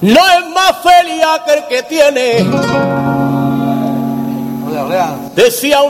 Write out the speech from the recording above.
No es más feliz aquel que tiene, decía